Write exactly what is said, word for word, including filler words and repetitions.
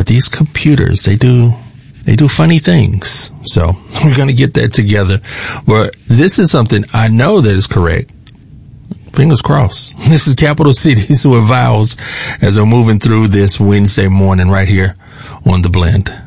these computers, they do, they do funny things. So we're going to get that together. But this is something I know that is correct. Fingers crossed. This is Capital Cities with Vowels as we're moving through this Wednesday morning right here on The Blend.